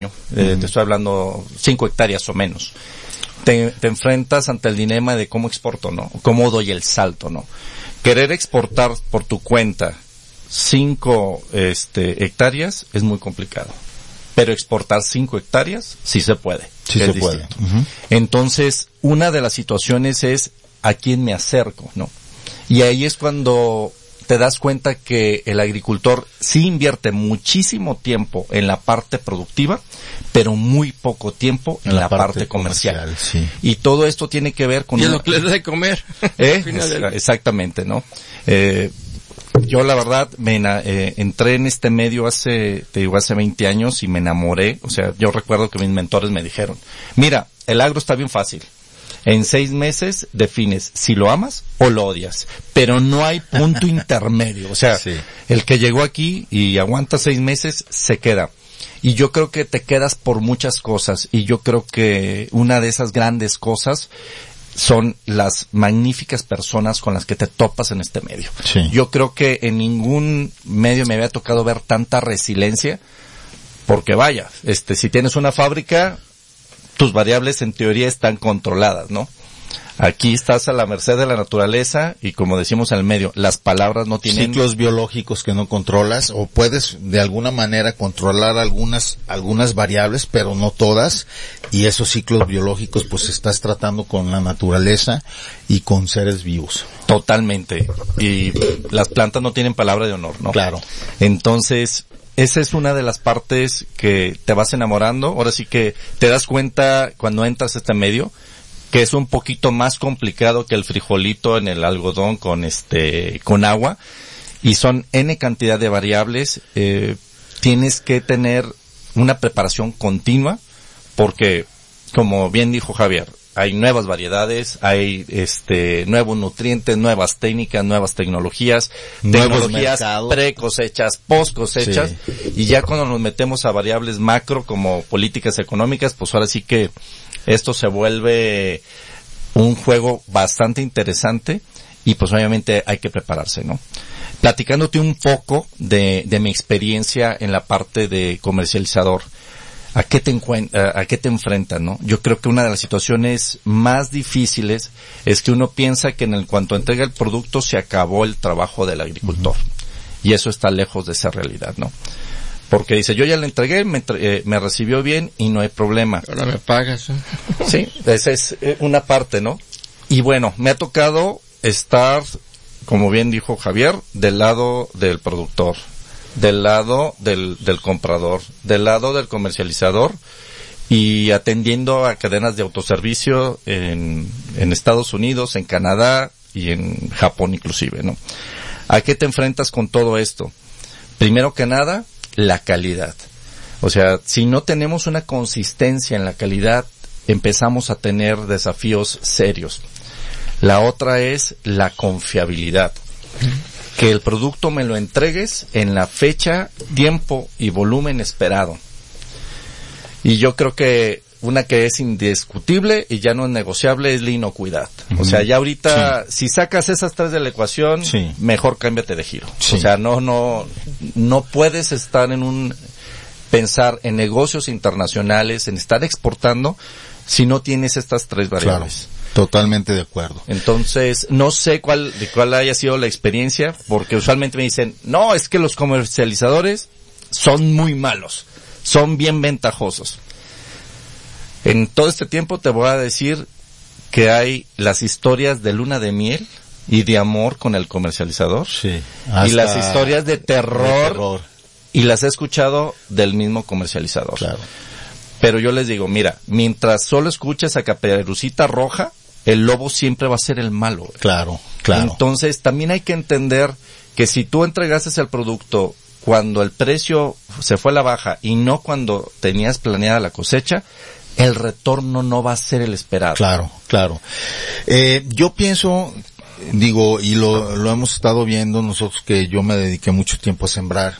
te estoy hablando 5 hectáreas o menos. Te enfrentas ante el dilema de cómo exporto, ¿no? Cómo doy el salto, ¿no? Querer exportar por tu cuenta 5 hectáreas es muy complicado. Pero exportar 5 hectáreas sí se puede. Sí se puede. Entonces, una de las situaciones es a quién me acerco, ¿no? Y ahí es cuando te das cuenta que el agricultor sí invierte muchísimo tiempo en la parte productiva, pero muy poco tiempo en la parte comercial. Sí. Y todo esto tiene que ver con... Y es lo que les da de comer. Exactamente, ¿no? Yo la verdad entré en este medio hace 20 años y me enamoré. O sea, yo recuerdo que mis mentores me dijeron, mira, el agro está bien fácil. En 6 meses defines si lo amas o lo odias, pero no hay punto intermedio. O sea, el que llegó aquí y aguanta 6 meses se queda. Y yo creo que te quedas por muchas cosas, y yo creo que una de esas grandes cosas son las magníficas personas con las que te topas en este medio. Sí. Yo creo que en ningún medio me había tocado ver tanta resiliencia, porque vaya, si tienes una fábrica, tus variables en teoría están controladas, ¿no? Aquí estás a la merced de la naturaleza y, como decimos en el medio, las palabras no tienen... Ciclos biológicos que no controlas, o puedes de alguna manera controlar algunas variables, pero no todas, y esos ciclos biológicos pues estás tratando con la naturaleza y con seres vivos. Totalmente. Y las plantas no tienen palabra de honor, ¿no? Claro. Entonces, esa es una de las partes que te vas enamorando. Ahora sí que te das cuenta cuando entras a este medio que es un poquito más complicado que el frijolito en el algodón con agua, y son N cantidad de variables. Tienes que tener una preparación continua, porque, como bien dijo Javier, hay nuevas variedades, hay nuevos nutrientes, nuevas técnicas, nuevas tecnologías pre-cosechas, post-cosechas, y ya cuando nos metemos a variables macro como políticas económicas, pues ahora sí que esto se vuelve un juego bastante interesante, y pues obviamente hay que prepararse, ¿no? Platicándote un poco de mi experiencia en la parte de comercializador, ¿a qué te enfrentas, no? Yo creo que una de las situaciones más difíciles es que uno piensa que en cuanto entrega el producto se acabó el trabajo del agricultor. Y eso está lejos de esa realidad, ¿no? Porque dice, yo ya le entregué, me recibió bien y no hay problema. Ahora me pagas, ¿eh? Sí, esa es una parte, ¿no? Y bueno, me ha tocado estar, como bien dijo Javier, del lado del productor, del lado del comprador, del lado del comercializador, y atendiendo a cadenas de autoservicio en Estados Unidos, en Canadá y en Japón inclusive, ¿no? ¿A qué te enfrentas con todo esto? Primero que nada, la calidad. O sea, si no tenemos una consistencia en la calidad, empezamos a tener desafíos serios. La otra es la confiabilidad. Que el producto me lo entregues en la fecha, tiempo y volumen esperado. Y yo creo que una que es indiscutible y ya no es negociable es la inocuidad. O sea, ya ahorita, si sacas esas 3 de la ecuación, mejor cámbiate de giro. O sea, no puedes estar pensar en negocios internacionales, en estar exportando, si no tienes estas 3 variables. Claro. Totalmente de acuerdo. Entonces, no sé cuál haya sido la experiencia, porque usualmente me dicen, no, es que los comercializadores son muy malos, son bien ventajosos. En todo este tiempo te voy a decir que hay las historias de luna de miel y de amor con el comercializador, y las historias de terror, y las he escuchado del mismo comercializador. Claro. Pero yo les digo, mira, mientras solo escuches a Caperucita Roja, el lobo siempre va a ser el malo. Claro, claro. Entonces, también hay que entender que si tú entregaste el producto cuando el precio se fue a la baja y no cuando tenías planeada la cosecha, el retorno no va a ser el esperado. Claro, claro. Yo pienso, y lo hemos estado viendo nosotros, que yo me dediqué mucho tiempo a sembrar.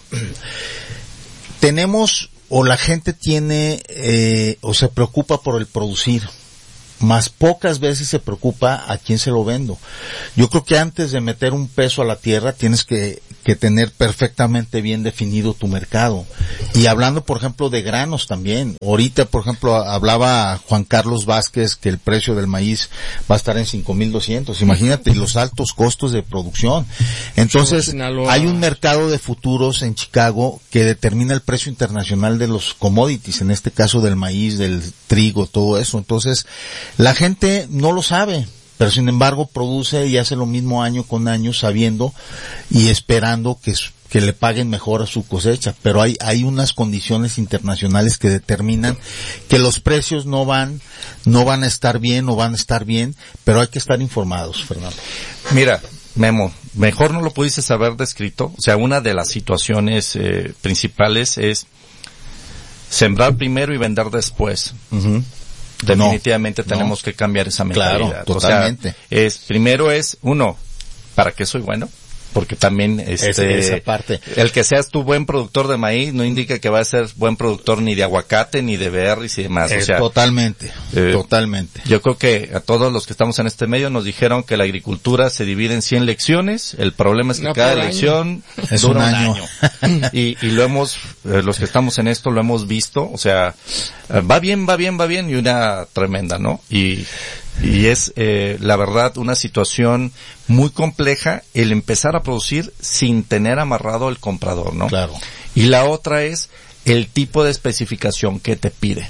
Tenemos, o la gente tiene, o se preocupa por el producir, más pocas veces se preocupa a quién se lo vendo. Yo creo que antes de meter un peso a la tierra tienes que que tener perfectamente bien definido tu mercado. Y hablando, por ejemplo, de granos también. Ahorita, por ejemplo, hablaba Juan Carlos Vázquez que el precio del maíz va a estar en 5,200. Imagínate los altos costos de producción. Entonces, hay un mercado de futuros en Chicago que determina el precio internacional de los commodities, en este caso del maíz, del trigo, todo eso. Entonces, la gente no lo sabe, pero sin embargo produce y hace lo mismo año con año sabiendo y esperando que le paguen mejor a su cosecha, pero hay unas condiciones internacionales que determinan que los precios no van a estar bien o van a estar bien, pero hay que estar informados, Fernando. Mira, Memo, mejor no lo pudiste haber descrito. O sea, una de las situaciones principales es sembrar primero y vender después. Uh-huh. Definitivamente tenemos que cambiar esa mentalidad. Claro, totalmente. O sea, primero es, uno, ¿para qué soy bueno? Porque también esa parte. El que seas tú buen productor de maíz no indica que vas a ser buen productor ni de aguacate ni de berries y demás. O sea, totalmente. Yo creo que a todos los que estamos en este medio nos dijeron que la agricultura se divide en 100 lecciones. El problema es que cada lección dura un año. Y lo hemos, los que estamos en esto lo hemos visto. O sea, va bien y una tremenda, ¿no? Y es, la verdad, una situación muy compleja el empezar a producir sin tener amarrado el comprador, ¿no? Claro. Y la otra es el tipo de especificación que te pide.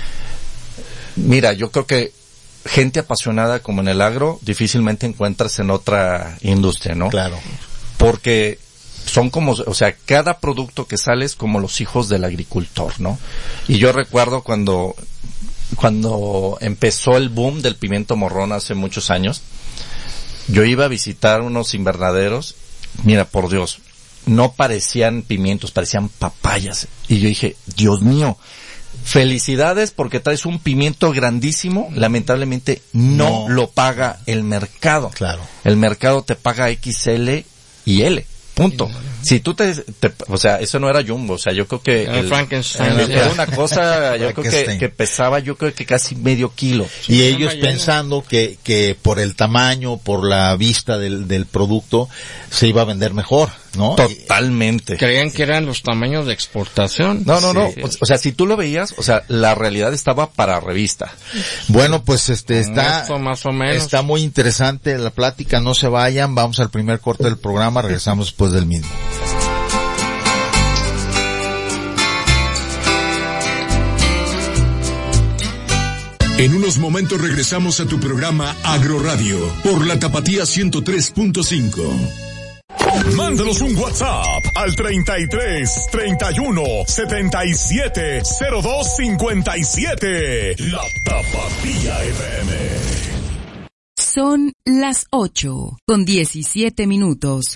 Mira, yo creo que gente apasionada como en el agro difícilmente encuentras en otra industria, ¿no? Claro. Porque son como, o sea, cada producto que sale es como los hijos del agricultor, ¿no? Y yo recuerdo cuando empezó el boom del pimiento morrón hace muchos años, yo iba a visitar unos invernaderos, mira, por Dios, no parecían pimientos, parecían papayas. Y yo dije, Dios mío, felicidades porque traes un pimiento grandísimo, lamentablemente no lo paga el mercado. Claro. El mercado te paga XL y L. Punto. Si tú o sea, eso no era Jumbo, o sea, yo creo que Frankenstein era una cosa, yo creo que pesaba, yo creo que casi medio kilo. Y ellos pensando que por el tamaño, por la vista del producto, se iba a vender mejor, ¿no? Totalmente. Creían que eran los tamaños de exportación. No. O sea, si tú lo veías, o sea, la realidad estaba para revista. Bueno, pues está más o menos. Está muy interesante la plática, no se vayan, vamos al primer corte del programa, regresamos después del mismo. En unos momentos regresamos a tu programa Agroradio por la Tapatía 103.5. Mándanos un WhatsApp al 33 31 77 02 57. La Tapatía FM. Son las 8:17.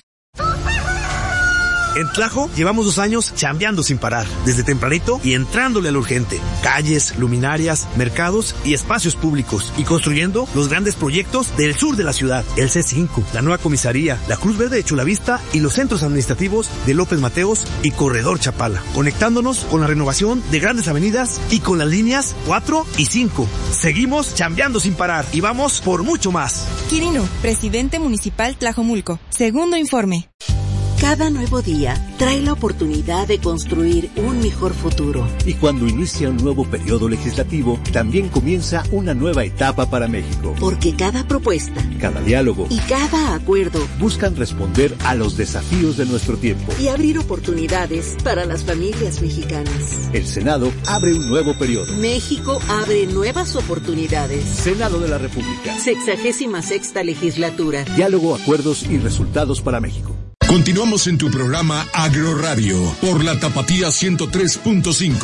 En Tlajo llevamos 2 años chambeando sin parar, desde tempranito y entrándole al urgente. Calles, luminarias, mercados y espacios públicos. Y construyendo los grandes proyectos del sur de la ciudad. El C5, la nueva comisaría, la Cruz Verde de Chulavista y los centros administrativos de López Mateos y Corredor Chapala. Conectándonos con la renovación de grandes avenidas y con las líneas 4 y 5. Seguimos chambeando sin parar y vamos por mucho más. Quirino, presidente municipal Tlajomulco. Segundo informe. Cada nuevo día trae la oportunidad de construir un mejor futuro. Y cuando inicia un nuevo periodo legislativo, también comienza una nueva etapa para México. Porque cada propuesta, cada diálogo y cada acuerdo buscan responder a los desafíos de nuestro tiempo y abrir oportunidades para las familias mexicanas. El Senado abre un nuevo periodo. México abre nuevas oportunidades. Senado de la República. 66ª legislatura. Diálogo, acuerdos y resultados para México. Continuamos en tu programa Agroradio por la Tapatía 103.5.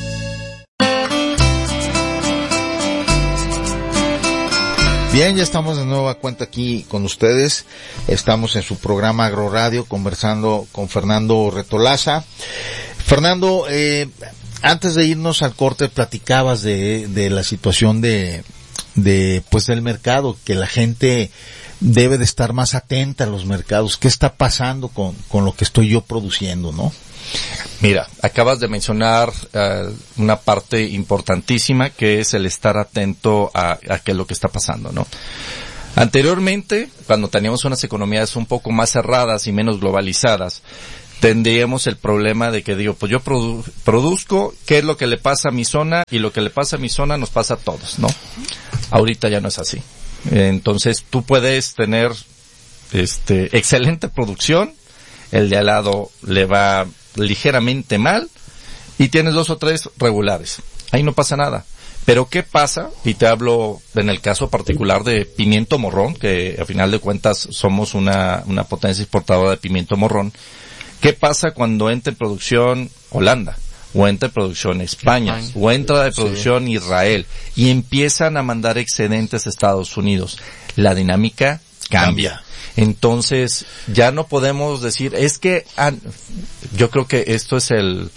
Bien, ya estamos de nueva cuenta aquí con ustedes. Estamos en su programa Agroradio conversando con Fernando Retolaza. Fernando, antes de irnos al corte platicabas de la situación pues del mercado, que la gente debe de estar más atenta a los mercados. ¿Qué está pasando con lo que estoy yo produciendo, no? Mira, acabas de mencionar una parte importantísima que es el estar atento a qué es lo que está pasando, ¿no? Anteriormente, cuando teníamos unas economías un poco más cerradas y menos globalizadas, tendríamos el problema de que digo, pues yo produzco, ¿qué es lo que le pasa a mi zona? Y lo que le pasa a mi zona nos pasa a todos, ¿no? Ahorita ya no es así. Entonces tú puedes tener excelente producción, el de al lado le va ligeramente mal y tienes 2 o 3 regulares. Ahí no pasa nada. Pero ¿qué pasa? Y te hablo en el caso particular de pimiento morrón, que a final de cuentas somos una potencia exportadora de pimiento morrón. ¿Qué pasa cuando entra en producción Holanda? O entra en producción España, o entra de producción Israel, y empiezan a mandar excedentes a Estados Unidos. La dinámica cambia. Entonces, ya no podemos decir, es que, yo creo que esto es el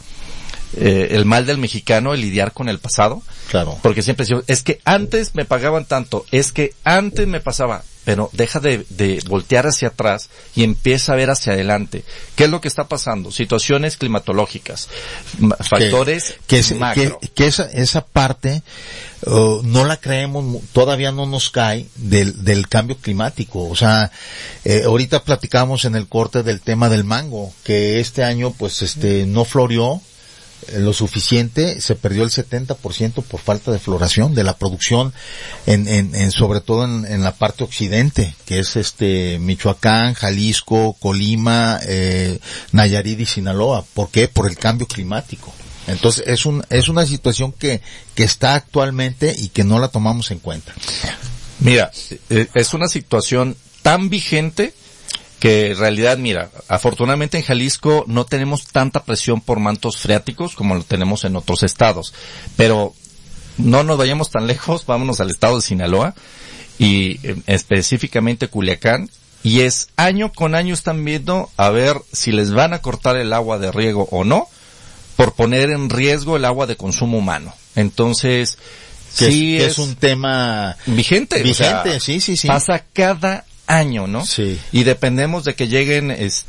mal del mexicano, el lidiar con el pasado. Claro. Porque siempre decimos, es que antes me pagaban tanto, es que antes me pasaba, pero deja de voltear hacia atrás y empieza a ver hacia adelante. ¿Qué es lo que está pasando? Situaciones climatológicas, factores macro. Que esa parte, no la creemos, todavía no nos cae del cambio climático. O sea, ahorita platicamos en el corte del tema del mango, que este año pues no floreó lo suficiente, se perdió el 70% por falta de floración de la producción sobre todo en la parte occidente, que es Michoacán, Jalisco, Colima, Nayarit y Sinaloa. ¿Por qué? Por el cambio climático. Entonces es una situación que está actualmente y que no la tomamos en cuenta. Mira, es una situación tan vigente que en realidad, mira, afortunadamente en Jalisco no tenemos tanta presión por mantos freáticos como lo tenemos en otros estados. Pero no nos vayamos tan lejos, vámonos al estado de Sinaloa y específicamente Culiacán. Y es año con año están viendo a ver si les van a cortar el agua de riego o no, por poner en riesgo el agua de consumo humano. Entonces, que es un tema vigente. O sea, sí. Pasa cada año, ¿no? Sí. Y dependemos de que lleguen,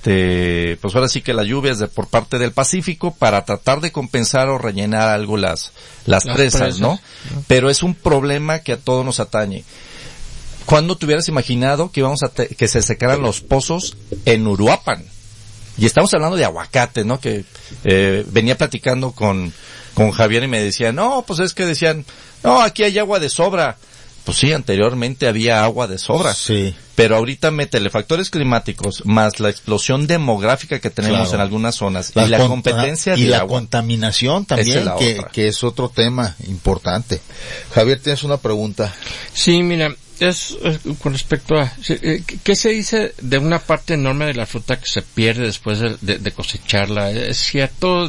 pues ahora sí que las lluvias por parte del Pacífico para tratar de compensar o rellenar algo las presas, ¿no? Pero es un problema que a todos nos atañe. ¿Cuándo te hubieras imaginado que íbamos que se secaran los pozos en Uruapan? Y estamos hablando de aguacate, ¿no? Que venía platicando con Javier y me decía, no, pues es que decían, no, aquí hay agua de sobra. Pues sí, anteriormente había agua de sobra. Sí. Pero ahorita métele factores climáticos más la explosión demográfica que tenemos en algunas zonas y la competencia y del la agua. Contaminación también, que es otro tema importante. Javier, ¿tienes una pregunta? Sí, mira, es con respecto a ¿qué se dice de una parte enorme de la fruta que se pierde después de cosecharla? Es cierto,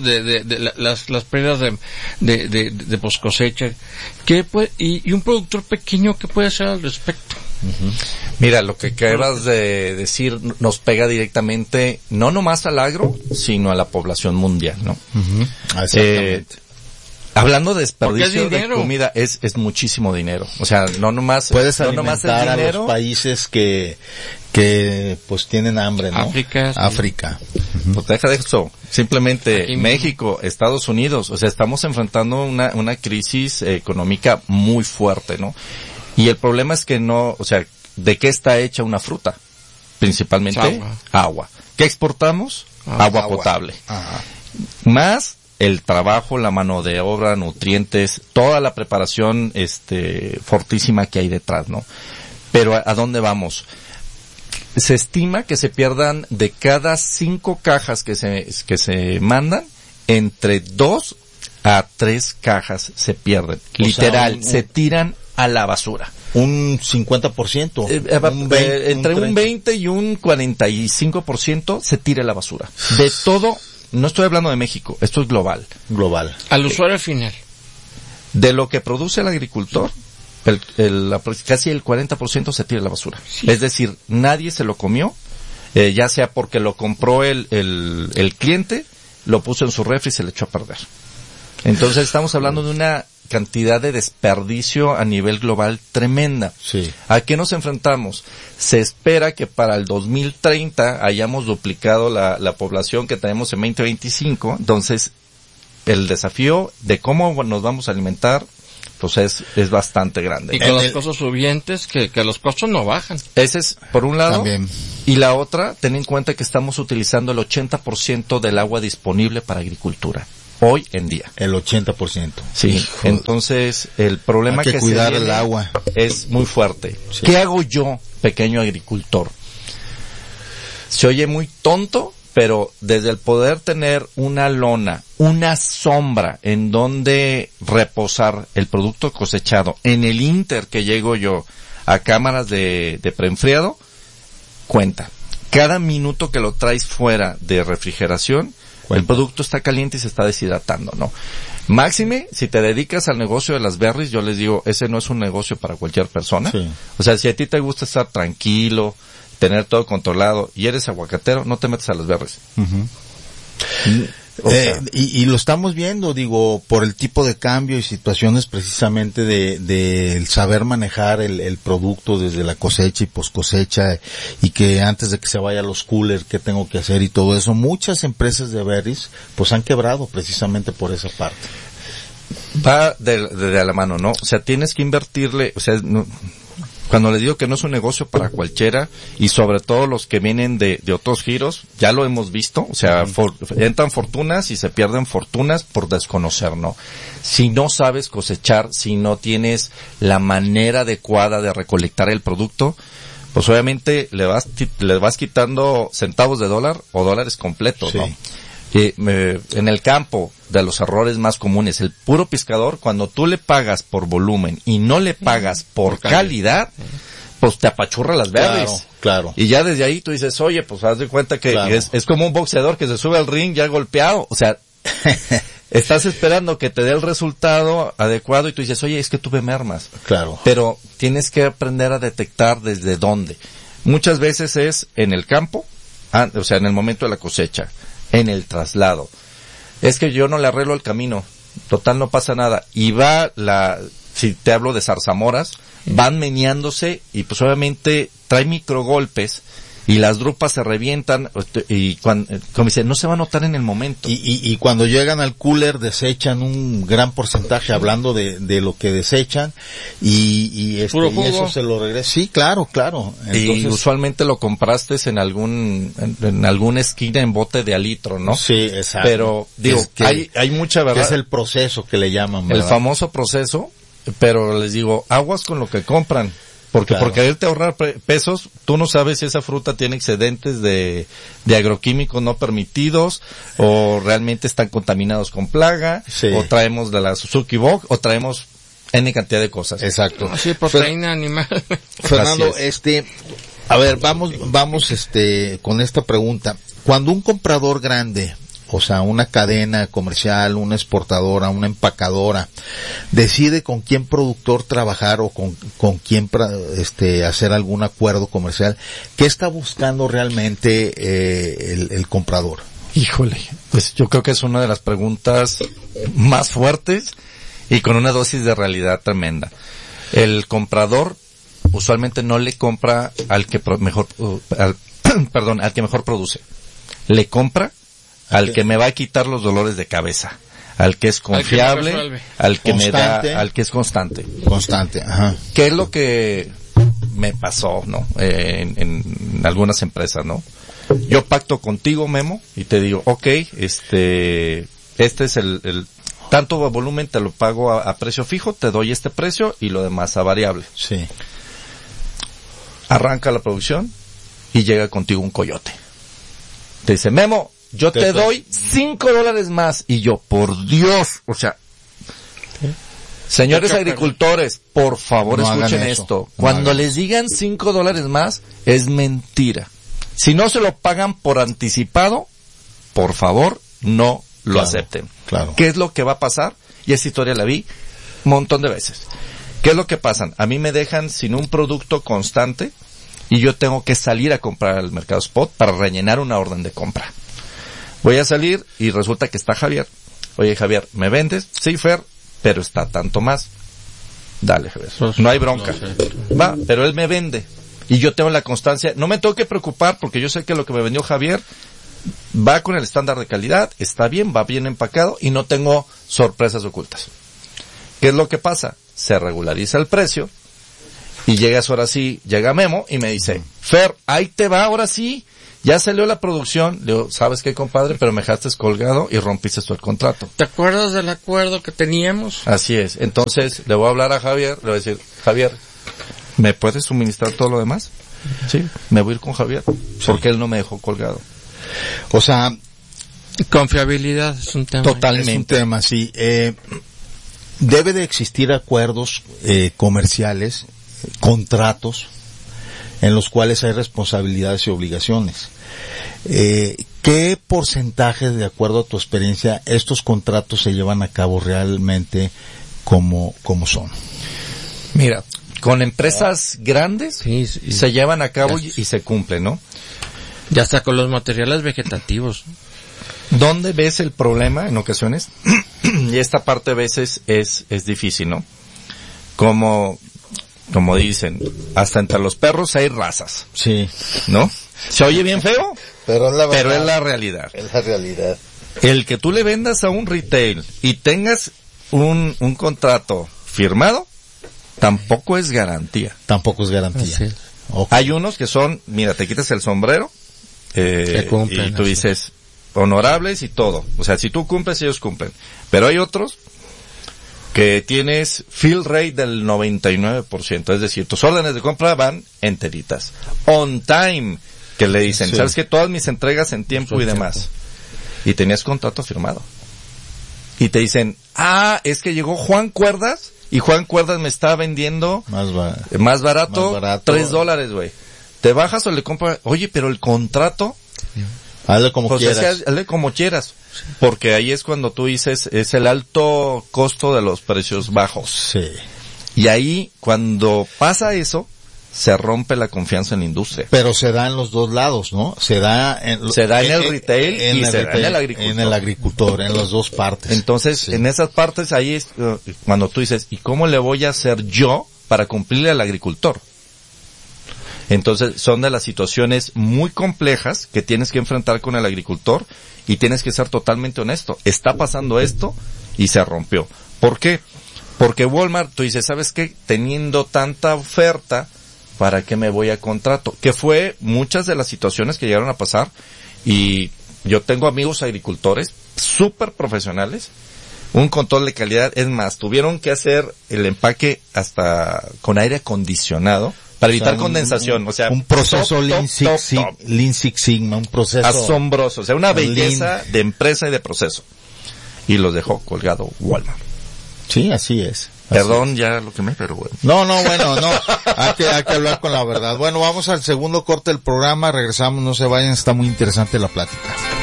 las pérdidas de post cosecha. Y un productor pequeño, ¿qué puede hacer al respecto? Uh-huh. Mira, lo que acabas de decir nos pega directamente no nomás al agro, sino a la población mundial, ¿no? Uh-huh. Exactamente. Hablando de desperdicio de comida, es muchísimo dinero. O sea, no nomás puedes no nomás alimentar el dinero, a los países que pues tienen hambre, ¿no? África. Pues deja de eso. Simplemente aquí México, Estados Unidos, o sea, estamos enfrentando una crisis económica muy fuerte, ¿no? Y el problema es que no, o sea, ¿de qué está hecha una fruta? Principalmente agua. ¿Qué exportamos? Agua potable. Ajá. Más el trabajo, la mano de obra, nutrientes, toda la preparación fortísima que hay detrás, ¿no? Pero ¿a dónde vamos? Se estima que se pierdan de cada 5 cajas que se mandan, entre 2 a 3 cajas se pierden. Literal, se tiran a la basura. Un 50%. Entre un 20 y un 45% se tira a la basura. De todo. No estoy hablando de México, esto es global. Global. Al usuario final. De lo que produce el agricultor, casi el 40% se tira a la basura. Sí. Es decir, nadie se lo comió, ya sea porque lo compró el cliente, lo puso en su refri y se le echó a perder. Entonces estamos hablando de una cantidad de desperdicio a nivel global tremenda. Sí. ¿A qué nos enfrentamos? Se espera que para el 2030 hayamos duplicado la población que tenemos en 2025. Entonces, el desafío de cómo nos vamos a alimentar, o sea, es bastante grande. Y con los costos subientes, que los costos no bajan. Ese es, por un lado. También. Y la otra, ten en cuenta que estamos utilizando el 80% del agua disponible para agricultura. Hoy en día. El 80%. Sí. Hijo, entonces, el problema hay que cuidar se viene el agua. Es muy fuerte. Sí. ¿Qué hago yo, pequeño agricultor? Se oye muy tonto, pero desde el poder tener una lona, una sombra en donde reposar el producto cosechado, en el inter que llego yo a cámaras de preenfriado, cuenta. Cada minuto que lo traes fuera de refrigeración, el producto está caliente y se está deshidratando, ¿no? Máxime, si te dedicas al negocio de las berries, yo les digo, ese no es un negocio para cualquier persona. Sí. O sea, si a ti te gusta estar tranquilo, tener todo controlado y eres aguacatero, no te metes a las berries. Y lo estamos viendo, digo, por el tipo de cambio y situaciones precisamente de el saber manejar el producto desde la cosecha y poscosecha, y que antes de que se vaya a los coolers, qué tengo que hacer y todo eso. Muchas empresas de berries pues han quebrado precisamente por esa parte. Va de la mano, ¿no? O sea, tienes que invertirle, o sea, no, cuando les digo que no es un negocio para cualquiera, y sobre todo los que vienen de otros giros, ya lo hemos visto, o sea, entran fortunas y se pierden fortunas por desconocer, ¿no? Si no sabes cosechar, si no tienes la manera adecuada de recolectar el producto, pues obviamente le vas quitando centavos de dólar o dólares completos, sí, ¿no? En el campo, de los errores más comunes, el puro pescador, cuando tú le pagas por volumen y no le pagas por calidad, pues te apachurra las berries. Claro. Y ya desde ahí tú dices, oye, pues haz de cuenta que es como un boxeador que se sube al ring ya golpeado. O sea, estás esperando que te dé el resultado adecuado y tú dices, oye, es que tuve mermas. Claro. Pero tienes que aprender a detectar desde dónde. Muchas veces es en el campo, o sea, en el momento de la cosecha, en el traslado. Es que yo no le arreglo el camino, total no pasa nada. Y va si te hablo de zarzamoras, van meneándose y pues obviamente trae microgolpes y las drupas se revientan y como dice, no se va a notar en el momento. Y cuando llegan al cooler desechan un gran porcentaje, hablando de lo que desechan, y eso se lo regresa. Sí, claro. Entonces, y usualmente lo compraste en alguna esquina en bote de alitro, ¿no? Sí, exacto. Pero digo, hay mucha verdad. Es el proceso que le llaman, ¿verdad? El famoso proceso, pero les digo, aguas con lo que compran. Porque por quererte ahorrar pesos, tú no sabes si esa fruta tiene excedentes de agroquímicos no permitidos, o realmente están contaminados con plaga, o traemos de la Suzuki Bog, o traemos N cantidad de cosas. Exacto. Así, proteína animal. Fernando, a ver, vamos con esta pregunta. Cuando un comprador grande, o sea, una cadena comercial, una exportadora, una empacadora, decide con quién productor trabajar o con quién hacer algún acuerdo comercial, ¿qué está buscando realmente el comprador? Híjole, pues yo creo que es una de las preguntas más fuertes y con una dosis de realidad tremenda. El comprador usualmente no le compra al que mejor produce. Le compra al que me va a quitar los dolores de cabeza, al que es confiable, al que me da, al que es constante. Constante, ajá. ¿Qué es lo que me pasó, no? En algunas empresas, ¿no? Yo pacto contigo, Memo, y te digo, okay, este es el tanto volumen te lo pago a precio fijo, te doy este precio y lo demás a variable. Sí. Arranca la producción y llega contigo un coyote. Te dice, Memo, yo te doy $5 más. Y yo, por Dios, o sea, señores agricultores, por favor, no escuchen esto. Cuando les digan $5 más, es mentira. Si no se lo pagan por anticipado, por favor, no lo acepten. Claro. ¿Qué es lo que va a pasar? Y esa historia la vi un montón de veces. ¿Qué es lo que pasa? A mí me dejan sin un producto constante y yo tengo que salir a comprar al mercado spot para rellenar una orden de compra. Voy a salir y resulta que está Javier. Oye, Javier, ¿me vendes? Sí, Fer, pero está tanto más. Dale, Javier. No hay bronca. Va, pero él me vende. Y yo tengo la constancia. No me tengo que preocupar porque yo sé que lo que me vendió Javier va con el estándar de calidad, está bien, va bien empacado y no tengo sorpresas ocultas. ¿Qué es lo que pasa? se regulariza el precio, y llega Memo y me dice, Fer, ahí te va, ahora sí, ya salió la producción. Le digo, ¿sabes qué, compadre? Pero me dejaste colgado y rompiste tú el contrato. ¿Te acuerdas del acuerdo que teníamos? Así es. Entonces, le voy a hablar a Javier, le voy a decir, Javier, ¿me puedes suministrar todo lo demás? Sí, me voy a ir con Javier, porque él no me dejó colgado. O sea, confiabilidad es un tema. Totalmente. Es un tema, sí. Debe de existir acuerdos comerciales, contratos, en los cuales hay responsabilidades y obligaciones. ¿Qué porcentaje, de acuerdo a tu experiencia, estos contratos se llevan a cabo realmente como son? Mira, con empresas grandes sí. se llevan a cabo y se cumplen, ¿no? Ya está con los materiales vegetativos. ¿Dónde ves el problema en ocasiones? Y esta parte a veces es difícil, ¿no? Como dicen, hasta entre los perros hay razas. Sí. ¿No? Se oye bien feo, pero es la realidad. Es la realidad. El que tú le vendas a un retail y tengas un contrato firmado, tampoco es garantía. Okay. Hay unos que son, mira, te quitas el sombrero, y tú dices, honorables y todo. O sea, si tú cumples, ellos cumplen. Pero hay otros que tienes fill rate del 99%, es decir, tus órdenes de compra van enteritas. On time, que le dicen, sí. ¿Sabes qué? Todas mis entregas en tiempo y demás. Y tenías contrato firmado. Y te dicen, es que llegó Juan Cuerdas, y Juan Cuerdas me está vendiendo más barato, $3, güey. ¿Te bajas o le compras? Oye, pero el contrato... Hazle como quieras. Hazle como quieras. Porque ahí es cuando tú dices, es el alto costo de los precios bajos. Sí. Y ahí, cuando pasa eso, se rompe la confianza en la industria. Pero se da en los dos lados, ¿no? Se da en el retail y se da en el agricultor. En el agricultor, en las dos partes. Entonces, sí. En esas partes ahí es cuando tú dices, ¿y cómo le voy a hacer yo para cumplirle al agricultor? Entonces, son de las situaciones muy complejas que tienes que enfrentar con el agricultor y tienes que ser totalmente honesto. Está pasando esto y se rompió. ¿Por qué? Porque Walmart, tú dices, ¿sabes qué? Teniendo tanta oferta, ¿para qué me voy a contrato? Que fue muchas de las situaciones que llegaron a pasar, y yo tengo amigos agricultores súper profesionales, un control de calidad, es más, tuvieron que hacer el empaque hasta con aire acondicionado para evitar condensación, un proceso Lean Six Sigma, un proceso asombroso, o sea, una belleza de empresa y de proceso. Y los dejó colgado Walmart. Sí, así es. Perdón ya lo que pero bueno. No, hay que hablar con la verdad. Bueno, vamos al segundo corte del programa, regresamos, no se vayan, está muy interesante la plática.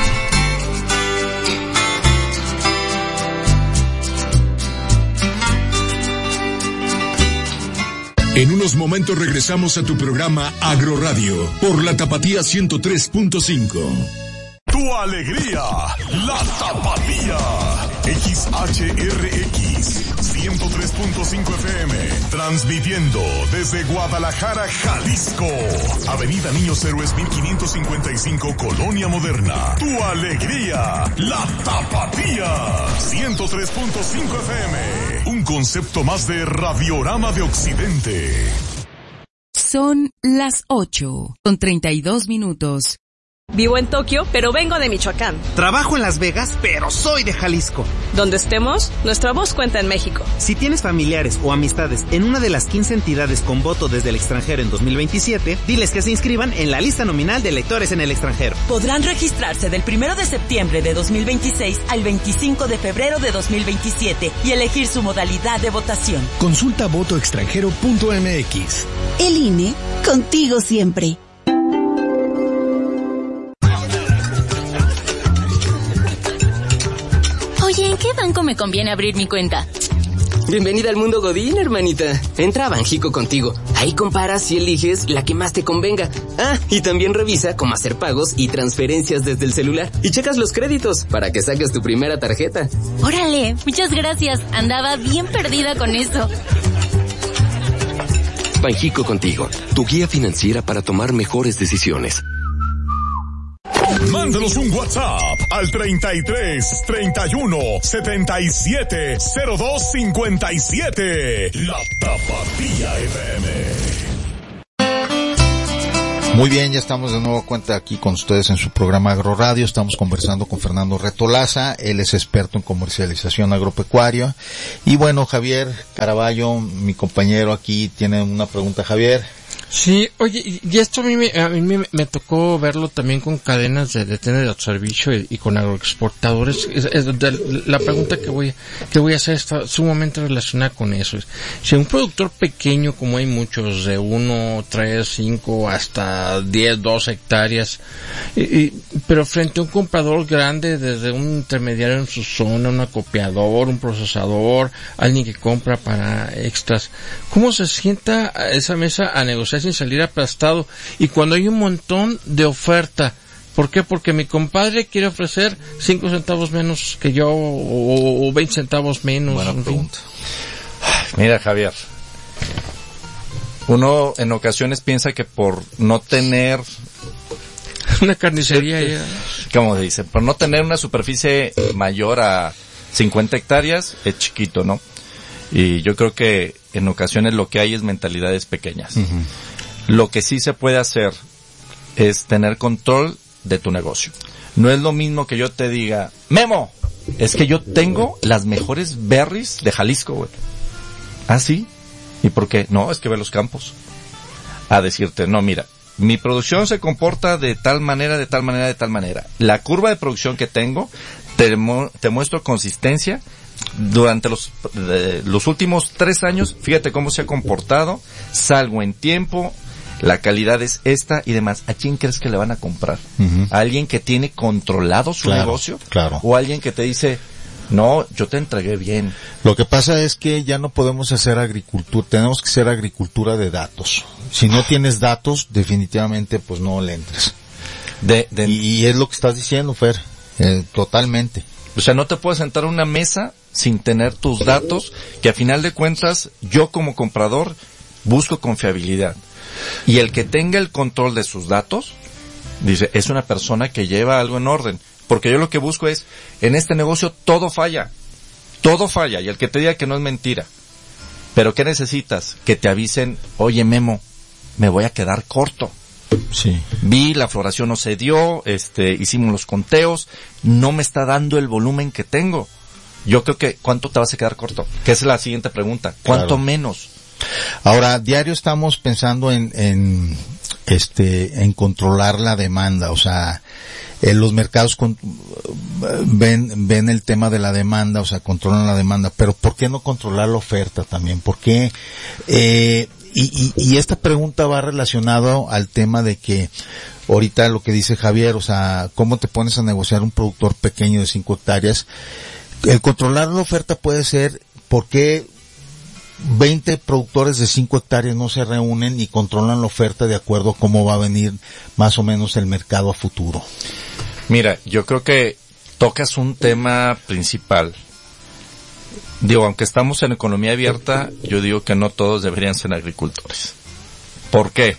En unos momentos regresamos a tu programa Agro Radio por la Tapatía 103.5. Tu alegría, la Tapatía. XHRX 103.5 FM, transmitiendo desde Guadalajara, Jalisco. Avenida Niños Héroes 1555, Colonia Moderna. Tu alegría, la Tapatía. 103.5 FM, un concepto más de Radiorama de Occidente. Son las 8:32. Vivo en Tokio, pero vengo de Michoacán. Trabajo en Las Vegas, pero soy de Jalisco. Donde estemos, nuestra voz cuenta en México. Si tienes familiares o amistades en una de las 15 entidades con voto desde el extranjero en 2027, diles que se inscriban en la lista nominal de electores en el extranjero. Podrán registrarse del 1 de septiembre de 2026 al 25 de febrero de 2027 y elegir su modalidad de votación. Consulta votoextranjero.mx. El INE, contigo siempre. Oye, ¿en qué banco me conviene abrir mi cuenta? Bienvenida al mundo Godín, hermanita. Entra a Banjico contigo. Ahí comparas y eliges la que más te convenga. Y también revisa cómo hacer pagos y transferencias desde el celular. Y checas los créditos para que saques tu primera tarjeta. Órale, muchas gracias. Andaba bien perdida con eso. Banjico contigo, tu guía financiera para tomar mejores decisiones. Mándanos un WhatsApp al 33 31 77 02 57. La Tapatía FM. Muy bien, ya estamos de nuevo cuenta aquí con ustedes en su programa AgroRadio. Estamos conversando con Fernando Retolaza. Él es experto en comercialización agropecuaria. Y bueno, Javier Caraballo, mi compañero aquí, tiene una pregunta. Javier. Sí, oye, y esto a mí me tocó verlo también con cadenas de tiendas de autoservicio y con agroexportadores. La pregunta que voy a hacer está sumamente relacionada con eso. Si un productor pequeño, como hay muchos, de 1, 3, 5, hasta 10, 12 hectáreas, pero frente a un comprador grande, desde un intermediario en su zona, un acopiador, un procesador, alguien que compra para extras, ¿cómo se sienta a esa mesa a negociar sin salir aplastado? Y cuando hay un montón de oferta, ¿por qué? Porque mi compadre quiere ofrecer 5 centavos menos que yo, o 20 centavos menos. Buena pregunta. Mira, Javier, uno en ocasiones piensa que por no tener una carnicería ya, ¿cómo se dice? Por no tener una superficie mayor a 50 hectáreas es chiquito, ¿no? Y yo creo que en ocasiones lo que hay es mentalidades pequeñas. Uh-huh. Lo que sí se puede hacer es tener control de tu negocio. No es lo mismo que yo te diga, Memo, es que yo tengo las mejores berries de Jalisco, güey. ¿Ah, sí? ¿Y por qué? No, es que ve los campos. A decirte, no, mira, mi producción se comporta de tal manera, de tal manera, de tal manera. La curva de producción que tengo, te muestro consistencia. Durante los últimos 3 años, fíjate cómo se ha comportado, salgo en tiempo, la calidad es esta y demás. ¿A quién crees que le van a comprar? Uh-huh. ¿A alguien que tiene controlado su negocio? Claro. ¿O alguien que te dice, no, yo te entregué bien? Lo que pasa es que ya no podemos hacer agricultura, tenemos que hacer agricultura de datos. Si no tienes datos, definitivamente pues no le entres. Y es lo que estás diciendo, Fer, totalmente. O sea, no te puedes sentar a una mesa sin tener tus datos, que a final de cuentas, yo como comprador busco confiabilidad. Y el que tenga el control de sus datos, dice, es una persona que lleva algo en orden. Porque yo lo que busco es, en este negocio todo falla, y el que te diga que no es mentira. Pero ¿qué necesitas? Que te avisen, oye Memo, me voy a quedar corto. Sí. Vi, la floración no se dio, hicimos los conteos, no me está dando el volumen que tengo. Yo creo que, ¿cuánto te vas a quedar corto? Que es la siguiente pregunta. ¿Cuánto menos? Ahora, diario estamos pensando en controlar la demanda, o sea, los mercados ven el tema de la demanda, o sea, controlan la demanda, pero ¿por qué no controlar la oferta también? ¿Por qué? Y esta pregunta va relacionado al tema de que ahorita lo que dice Javier, o sea, ¿cómo te pones a negociar un productor pequeño de 5 hectáreas? El controlar la oferta puede ser, ¿por qué 20 productores de 5 hectáreas no se reúnen y controlan la oferta de acuerdo a cómo va a venir más o menos el mercado a futuro? Mira, yo creo que tocas un tema principal. Digo, aunque estamos en economía abierta, yo digo que no todos deberían ser agricultores. ¿Por qué?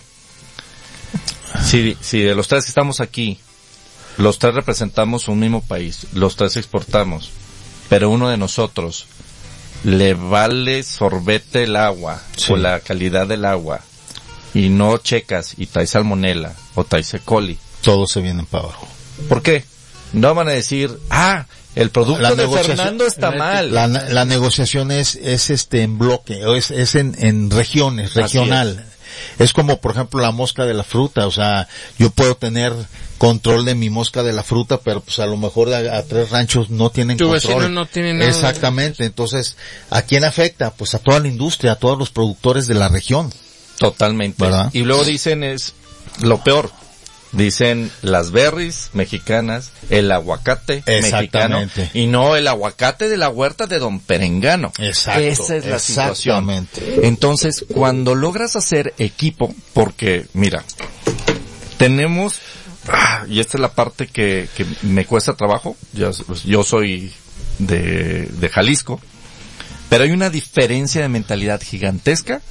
Si de los 3 que estamos aquí, los 3 representamos un mismo país, los 3 exportamos, pero uno de nosotros le vale sorbete el agua, sí, o la calidad del agua, y no checas y traes salmonela o traes E. coli, todos se vienen para abajo. ¿Por qué? No van a decir, el producto de Fernando está mal. La negociación es en bloque, es en regiones, regional. Es como, por ejemplo, la mosca de la fruta, o sea, yo puedo tener control de mi mosca de la fruta, pero pues a lo mejor a 3 ranchos no tienen control. Tu vecino no tiene nada. Exactamente, entonces, ¿a quién afecta? Pues a toda la industria, a todos los productores de la región. Totalmente. ¿Verdad? Y luego dicen es lo peor. Dicen las berries mexicanas, el aguacate mexicano, y no el aguacate de la huerta de Don Perengano. Exacto. Esa es la situación. Entonces, cuando logras hacer equipo, porque, mira, tenemos, y esta es la parte que me cuesta trabajo, yo soy de Jalisco, pero hay una diferencia de mentalidad gigantesca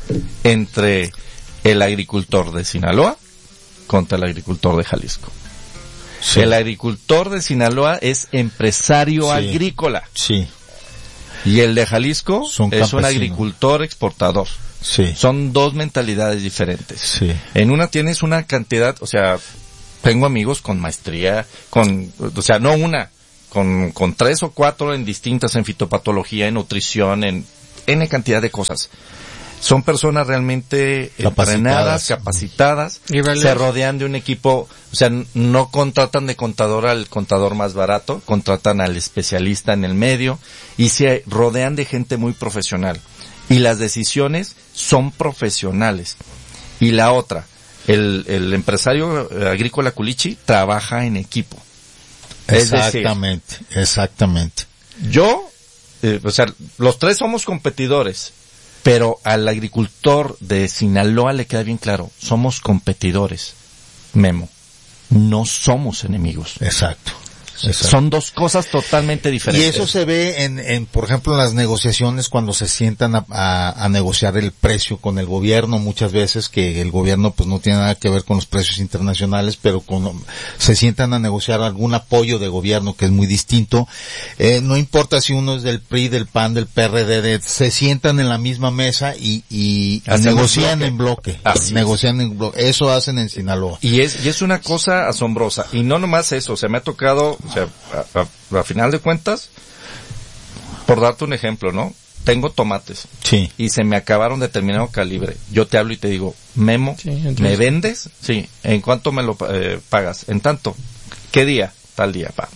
entre el agricultor de Sinaloa contra el agricultor de Jalisco. Sí. El agricultor de Sinaloa es empresario agrícola. Sí. Y el de Jalisco es un agricultor exportador. Sí. Son dos mentalidades diferentes. Sí. En una tienes una cantidad, o sea, tengo amigos con maestría, o sea, no una, con 3 o 4 en distintas, en fitopatología, en nutrición, en N cantidad de cosas. Son personas realmente entrenadas, capacitadas, se rodean de un equipo, o sea, no contratan de contador al contador más barato, contratan al especialista en el medio y se rodean de gente muy profesional. Y las decisiones son profesionales. Y la otra, el empresario agrícola culichi trabaja en equipo. Exactamente, exactamente. Yo, o sea, los tres somos competidores. Pero al agricultor de Sinaloa le queda bien claro, somos competidores, Memo, no somos enemigos. Exacto. Son dos cosas totalmente diferentes. Y eso se ve en por ejemplo, en las negociaciones cuando se sientan a negociar el precio con el gobierno, muchas veces que el gobierno pues no tiene nada que ver con los precios internacionales, pero se sientan a negociar algún apoyo de gobierno que es muy distinto. No importa si uno es del PRI, del PAN, del PRD, se sientan en la misma mesa y negocian en bloque. Eso hacen en Sinaloa. Y es una cosa asombrosa. Y no nomás eso, me ha tocado, o sea, a final de cuentas, por darte un ejemplo, ¿no? Tengo tomates. Sí. Y se me acabaron de determinado calibre. Yo te hablo y te digo, Memo, ¿me vendes? Sí. ¿En cuánto me lo pagas? En tanto. ¿Qué día? Tal día, pa.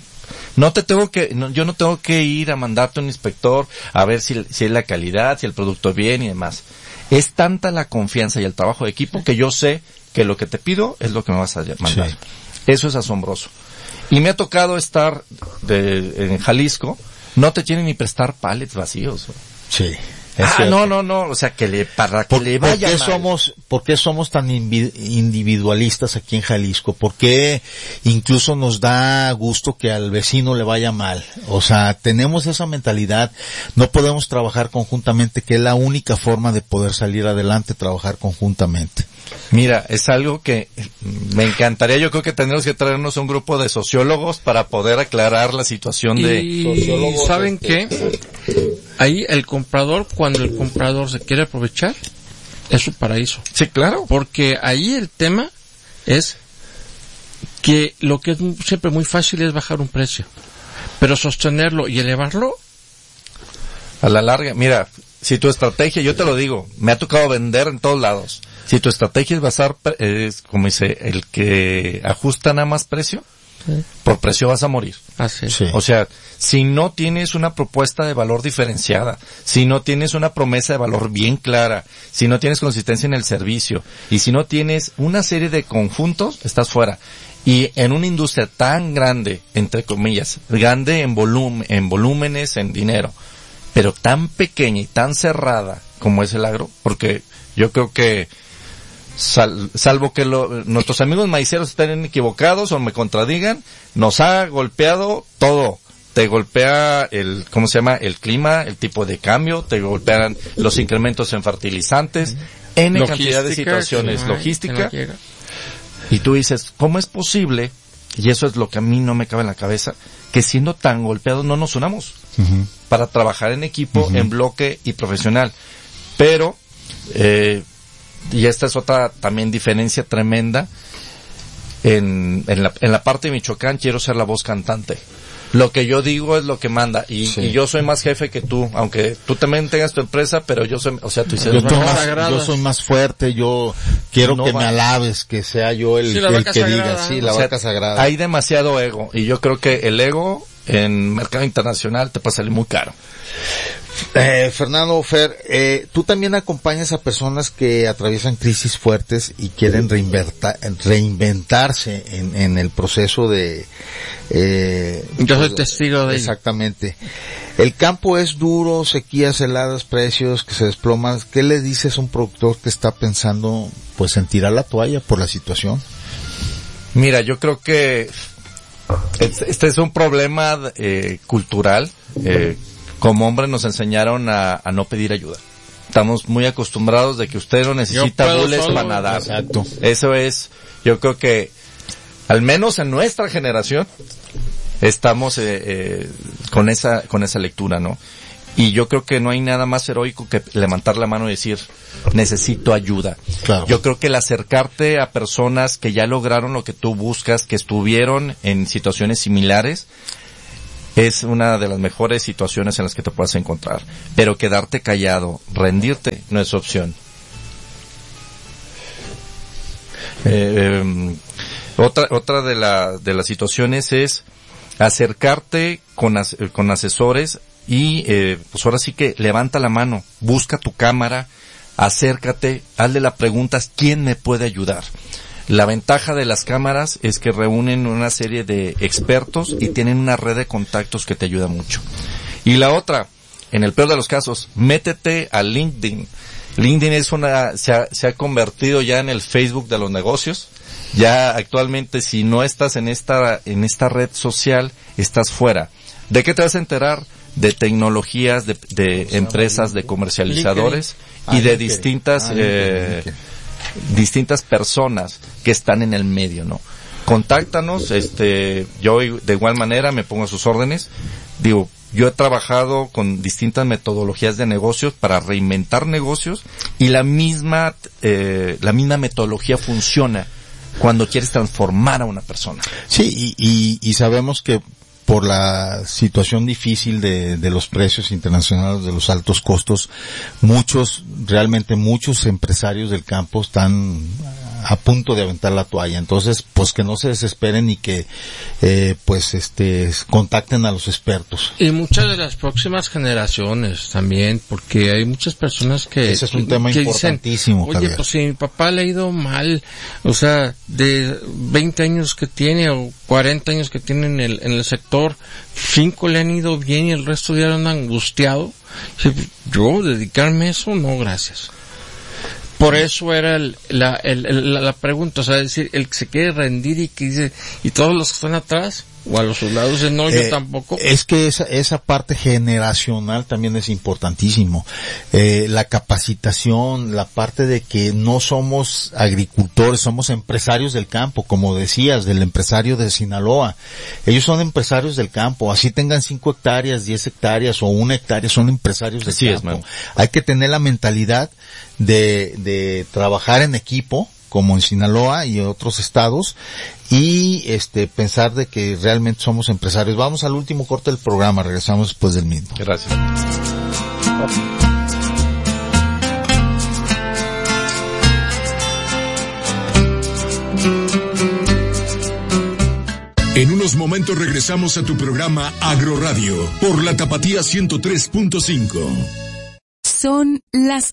Yo no tengo que ir a mandarte un inspector a ver si es la calidad, si el producto es bien y demás. Es tanta la confianza y el trabajo de equipo que yo sé que lo que te pido es lo que me vas a mandar. Sí. Eso es asombroso. Y me ha tocado estar en Jalisco, no te tienen ni prestar pallets vacíos. Sí. No, o sea, que le vaya mal. ¿Por qué somos tan individualistas aquí en Jalisco? ¿Por qué incluso nos da gusto que al vecino le vaya mal? O sea, tenemos esa mentalidad, no podemos trabajar conjuntamente, que es la única forma de poder salir adelante, trabajar conjuntamente. Mira, es algo que me encantaría, yo creo que tenemos que traernos un grupo de sociólogos para poder aclarar la situación de sociólogos. ¿Saben qué? Ahí el comprador, cuando el comprador se quiere aprovechar, es su paraíso. Sí, claro. Porque ahí el tema es que lo que es siempre muy fácil es bajar un precio. Pero sostenerlo y elevarlo, a la larga, mira, si tu estrategia, yo te lo digo, me ha tocado vender en todos lados. Si tu estrategia es basar, como dice, el que ajusta nada más precio, por precio vas a morir. Así. Sí. O sea, si no tienes una propuesta de valor diferenciada, si no tienes una promesa de valor bien clara, si no tienes consistencia en el servicio, y si no tienes una serie de conjuntos, estás fuera. Y en una industria tan grande, entre comillas, grande en volúmenes, en dinero, pero tan pequeña y tan cerrada como es el agro, porque yo creo que salvo que nuestros amigos maiceros estén equivocados o me contradigan, nos ha golpeado todo. Te golpea el clima, el tipo de cambio, te golpean los incrementos en fertilizantes, N cantidad de situaciones, logística. Y tú dices, ¿cómo es posible? Y eso es lo que a mí no me cabe en la cabeza, que siendo tan golpeados no nos unamos para trabajar en equipo, en bloque y profesional. Pero, y esta es otra también diferencia tremenda, en la parte de Michoacán quiero ser la voz cantante. Lo que yo digo es lo que manda, y yo soy más jefe que tú, aunque tú también tengas tu empresa, pero yo soy, o sea, tú dices, yo soy más fuerte, yo quiero que me alabes, que sea yo el que diga, la vaca sagrada. Hay demasiado ego, y yo creo que el ego en mercado internacional te puede salir muy caro. Fernando, tú también acompañas a personas que atraviesan crisis fuertes y quieren reinventarse en el proceso de... yo soy testigo de ello. Exactamente. El campo es duro, sequías heladas, precios que se desploman. ¿Qué le dices a un productor que está pensando pues en tirar la toalla por la situación? Mira, yo creo que este es un problema cultural. Como hombre nos enseñaron a no pedir ayuda. Estamos muy acostumbrados de que usted no necesita bules para nadar. Exacto. Eso es, yo creo que al menos en nuestra generación, estamos con esa lectura, ¿no? Y yo creo que no hay nada más heroico que levantar la mano y decir, necesito ayuda. Claro. Yo creo que el acercarte a personas que ya lograron lo que tú buscas, que estuvieron en situaciones similares, es una de las mejores situaciones en las que te puedas encontrar. Pero quedarte callado, rendirte, no es opción. Otra de las situaciones es acercarte con asesores y pues ahora sí que levanta la mano, busca tu cámara, acércate, hazle la pregunta, ¿quién me puede ayudar? La ventaja de las cámaras es que reúnen una serie de expertos y tienen una red de contactos que te ayuda mucho. Y la otra, en el peor de los casos, métete a LinkedIn. LinkedIn se ha convertido ya en el Facebook de los negocios. Ya actualmente, si no estás en esta red social, estás fuera. ¿De qué te vas a enterar? De tecnologías, de empresas, de comercializadores y de distintas personas que están en el medio, ¿no? Contáctanos, yo de igual manera me pongo a sus órdenes. Digo, yo he trabajado con distintas metodologías de negocios para reinventar negocios y la misma metodología funciona cuando quieres transformar a una persona. Sí, y sabemos que por la situación difícil de los precios internacionales, de los altos costos, muchos empresarios del campo están a punto de aventar la toalla. Entonces, pues que no se desesperen y que contacten a los expertos. Y muchas de las próximas generaciones también, porque hay muchas personas que ese es un tema importantísimo. Dicen, oye, pues si mi papá le ha ido mal, o sea, de 20 años que tiene o 40 años que tiene en el sector, 5 le han ido bien y el resto ya lo han angustiado. Yo dedicarme a eso, no, gracias. Por eso era la pregunta, o sea, decir, el que se quiere rendir y que dice, y todos los que están atrás, o a los lados, no, yo tampoco. Es que esa parte generacional también es importantísimo. La capacitación, la parte de que no somos agricultores, somos empresarios del campo, como decías, del empresario de Sinaloa. Ellos son empresarios del campo, así tengan 5 hectáreas, 10 hectáreas o 1 hectárea, son empresarios del campo. Hay que tener la mentalidad de trabajar en equipo, como en Sinaloa y en otros estados, y pensar de que realmente somos empresarios. Vamos al último corte del programa, regresamos después del mismo. Gracias. En unos momentos regresamos a tu programa Agroradio por la Tapatía 103.5. Son las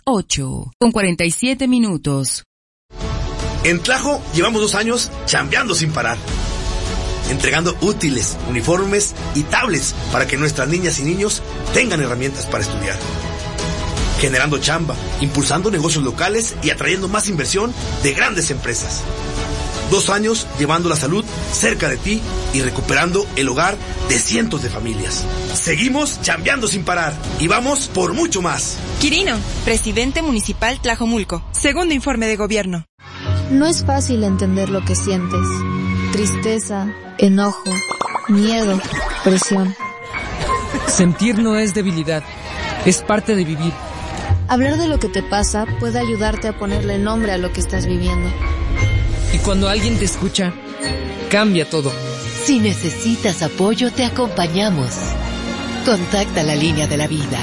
8:47. En Tlajo llevamos 2 años chambeando sin parar, entregando útiles, uniformes y tablets para que nuestras niñas y niños tengan herramientas para estudiar, generando chamba, impulsando negocios locales y atrayendo más inversión de grandes empresas. 2 años llevando la salud cerca de ti y recuperando el hogar de cientos de familias. Seguimos chambeando sin parar y vamos por mucho más. Quirino, presidente municipal Tlajomulco. Segundo informe de gobierno. No es fácil entender lo que sientes. Tristeza, enojo, miedo, presión. Sentir no es debilidad, es parte de vivir. Hablar de lo que te pasa puede ayudarte a ponerle nombre a lo que estás viviendo. Y cuando alguien te escucha, cambia todo. Si necesitas apoyo, te acompañamos. Contacta la línea de la vida.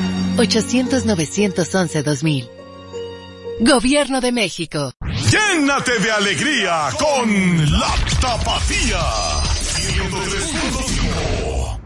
800-911-2000. Gobierno de México. Llénate de alegría con la Tapatía 103.5.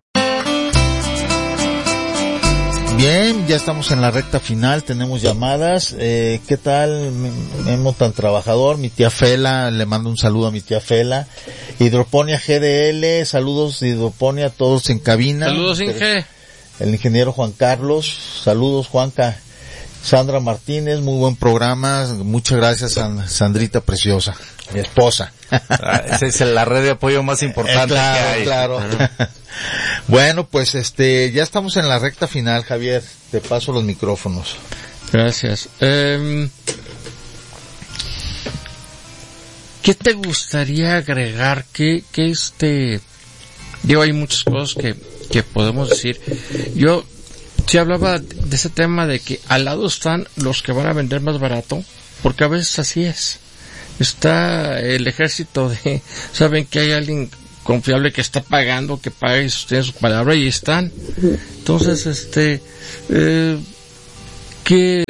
Bien, ya estamos en la recta final, tenemos llamadas. ¿Qué tal, Memo tan trabajador? Mi tía Fela, le mando un saludo a mi tía Fela. Hidroponía GDL, saludos de Hidroponía a todos en cabina. Saludos, Inge. El ingeniero Juan Carlos, saludos, Juanca. Sandra Martínez, muy buen programa, muchas gracias, Sandrita preciosa, mi esposa. Esa es la red de apoyo más importante claro, que hay. Claro. Bueno, pues ya estamos en la recta final, Javier, te paso los micrófonos. Gracias. ¿Qué te gustaría agregar? Digo, hay muchas cosas que podemos decir. Yo sí hablaba de ese tema de que al lado están los que van a vender más barato, porque a veces así es. Está el ejército saben que hay alguien confiable que está pagando, que paga y sostiene su palabra, y están. Entonces, ¿qué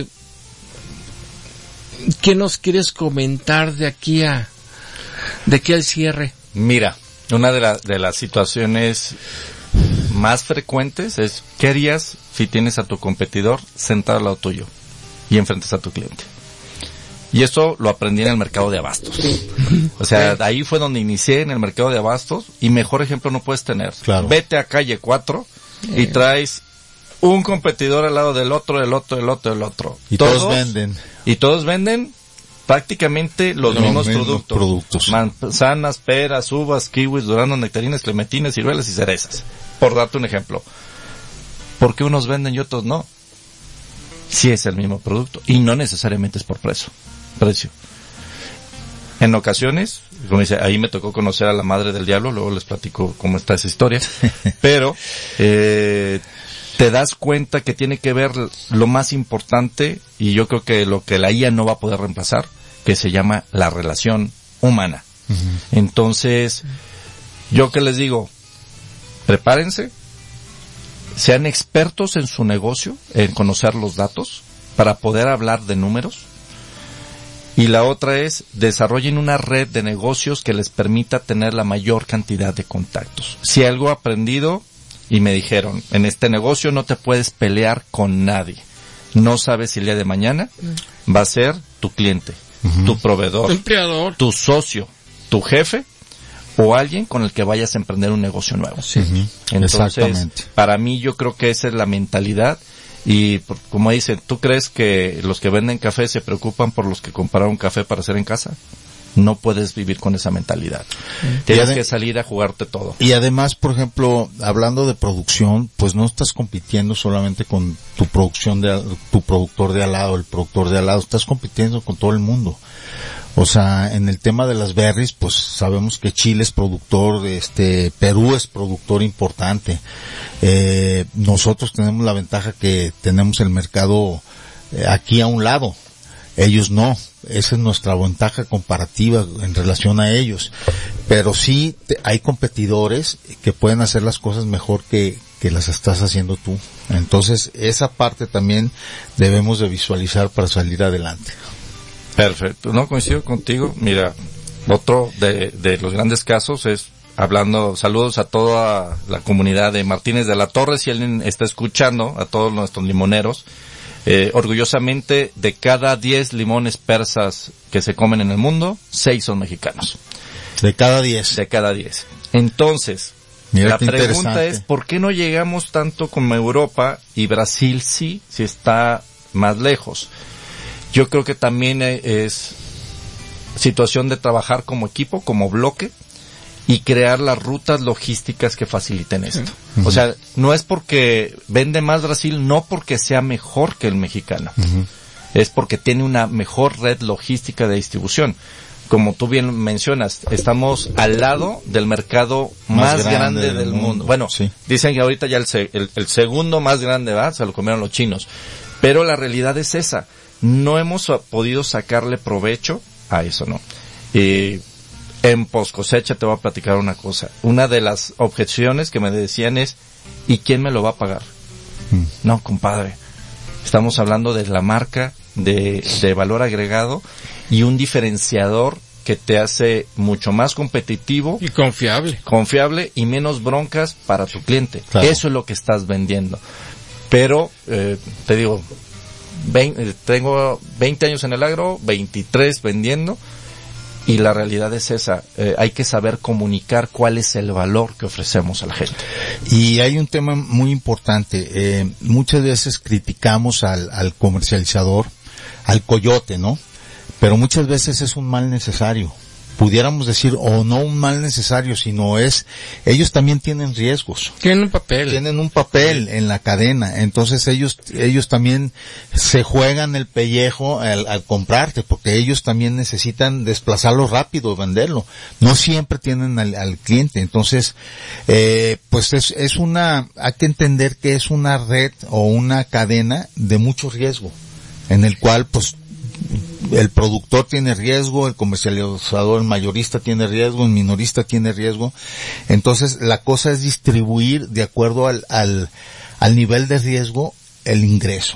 nos quieres comentar de aquí al cierre? Mira, una de las situaciones más frecuentes es, ¿qué harías si tienes a tu competidor sentado al lado tuyo y enfrentas a tu cliente? Y eso lo aprendí en el mercado de abastos. O sea, ahí fue donde inicié en el mercado de abastos, y mejor ejemplo no puedes tener. Claro. Vete a calle 4 y traes un competidor al lado del otro. Y todos venden. Y todos venden prácticamente los mismos productos. Manzanas, peras, uvas, kiwis, duraznos, nectarinas, clementines, ciruelas y cerezas. Por darte un ejemplo. ¿Por qué unos venden y otros no? Sí es el mismo producto. Y no necesariamente es por precio. En ocasiones, como dice, ahí me tocó conocer a la madre del diablo, luego les platico cómo está esa historia. Pero, te das cuenta que tiene que ver lo más importante, y yo creo que lo que la IA no va a poder reemplazar, que se llama la relación humana. Uh-huh. Entonces, yo que les digo, prepárense, sean expertos en su negocio, en conocer los datos, para poder hablar de números. Y la otra es, desarrollen una red de negocios que les permita tener la mayor cantidad de contactos. Si algo he aprendido, y me dijeron, en este negocio no te puedes pelear con nadie. No sabes si el día de mañana va a ser tu cliente, uh-huh, tu proveedor, tu empleador, tu socio, tu jefe, o alguien con el que vayas a emprender un negocio nuevo. Sí. Uh-huh. Entonces, para mí yo creo que esa es la mentalidad. Y como dicen, ¿tú crees que los que venden café se preocupan por los que compraron café para hacer en casa? No puedes vivir con esa mentalidad. Tienes que salir a jugarte todo. Y además, por ejemplo, hablando de producción, pues no estás compitiendo solamente con tu productor de al lado, el productor de al lado, estás compitiendo con todo el mundo. O sea, en el tema de las berries, pues sabemos que Chile es productor, Perú es productor importante. Nosotros tenemos la ventaja que tenemos el mercado aquí a un lado. Ellos no. Esa es nuestra ventaja comparativa en relación a ellos. Pero sí hay competidores que pueden hacer las cosas mejor que las estás haciendo tú. Entonces, esa parte también debemos de visualizar para salir adelante. Perfecto, no coincido contigo. Mira, otro de los grandes casos es, saludos a toda la comunidad de Martínez de la Torre, si alguien está escuchando, a todos nuestros limoneros. Orgullosamente, de cada 10 limones persas que se comen en el mundo, 6 son mexicanos. De cada 10. De cada 10. Entonces, mira, la pregunta es, ¿por qué no llegamos tanto como Europa y Brasil si está más lejos? Yo creo que también es situación de trabajar como equipo, como bloque, y crear las rutas logísticas que faciliten esto. Uh-huh. O sea, no es porque vende más Brasil, no porque sea mejor que el mexicano. Uh-huh. Es porque tiene una mejor red logística de distribución. Como tú bien mencionas, estamos al lado del mercado más grande del mundo. Bueno, sí, dicen que ahorita ya el segundo más grande, ¿va? Se lo comieron los chinos. Pero la realidad es esa. No hemos podido sacarle provecho a eso, ¿no? En post cosecha te voy a platicar una cosa. Una de las objeciones que me decían es, ¿y quién me lo va a pagar? No, compadre. Estamos hablando de la marca, de valor agregado y un diferenciador que te hace mucho más competitivo y confiable y menos broncas para tu cliente. Claro. Eso es lo que estás vendiendo. Pero, te digo, tengo 20 años en el agro, 23 vendiendo, y la realidad es esa. Hay que saber comunicar cuál es el valor que ofrecemos a la gente. Y hay un tema muy importante. Muchas veces criticamos al comercializador, al coyote, ¿no? Pero muchas veces es un mal necesario. pudiéramos decir, o no un mal necesario, sino ellos también tienen riesgos. Tienen un papel en la cadena, entonces ellos también se juegan el pellejo al comprarte, porque ellos también necesitan desplazarlo rápido, venderlo. No siempre tienen al cliente, entonces, pues hay que entender que es una red o una cadena de mucho riesgo, en el cual, pues, el productor tiene riesgo, el comercializador, el mayorista tiene riesgo, el minorista tiene riesgo. Entonces, la cosa es distribuir de acuerdo al nivel de riesgo el ingreso.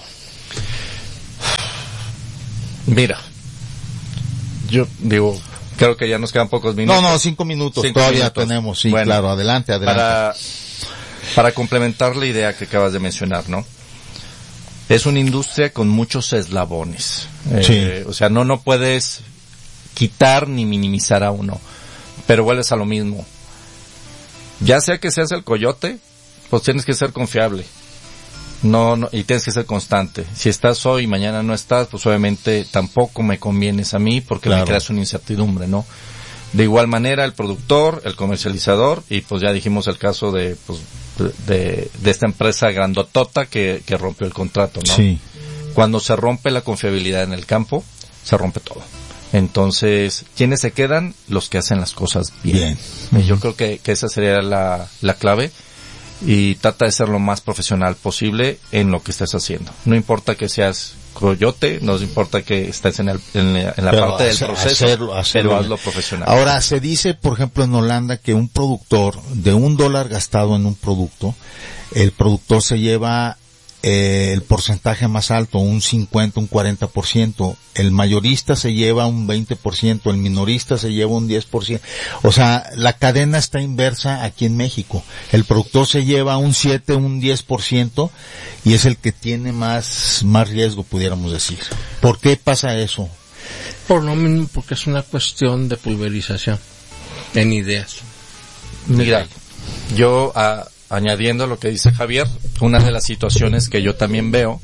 Mira, yo digo, creo que ya nos quedan pocos minutos. No, 5 minutos todavía tenemos, sí, bueno, claro, adelante. Para complementar la idea que acabas de mencionar, ¿no? Es una industria con muchos eslabones. Sí. O sea, no puedes quitar ni minimizar a uno. Pero vuelves a lo mismo. Ya sea que seas el coyote, pues tienes que ser confiable. Y tienes que ser constante. Si estás hoy y mañana no estás, pues obviamente tampoco me convienes a mí porque me creas una incertidumbre, ¿no? De igual manera el productor, el comercializador, y pues ya dijimos el caso de esta empresa grandotota que rompió el contrato, ¿no? Sí. Cuando se rompe la confiabilidad en el campo, se rompe todo. Entonces, ¿quiénes se quedan? Los que hacen las cosas bien. Yo creo que esa sería la clave, y trata de ser lo más profesional posible en lo que estés haciendo. No importa que seas coyote, no importa que estés en la parte del proceso, pero hazlo profesional. Ahora, se dice, por ejemplo, en Holanda, que un productor, de $1 gastado en un producto, el productor se lleva el porcentaje más alto, un 50, un 40%, el mayorista se lleva un 20%, el minorista se lleva un 10%, o sea, la cadena está inversa aquí en México, el productor se lleva un 7, un 10%, y es el que tiene más riesgo, pudiéramos decir. ¿Por qué pasa eso? Por lo mismo, porque es una cuestión de pulverización en ideas. Mira, yo añadiendo lo que dice Javier, una de las situaciones que yo también veo,